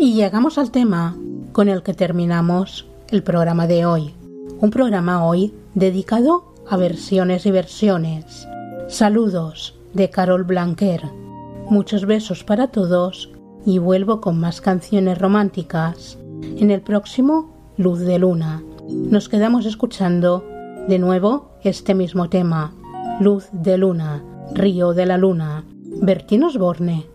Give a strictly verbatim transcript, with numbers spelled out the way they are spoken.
Y llegamos al tema con el que terminamos el programa de hoy. Un programa hoy dedicado a versiones y versiones. Saludos de Carol Blanquer. Muchos besos para todos y vuelvo con más canciones románticas en el próximo Luz de Luna. Nos quedamos escuchando de nuevo este mismo tema. Luz de Luna, Río de la Luna, Bertín Osborne.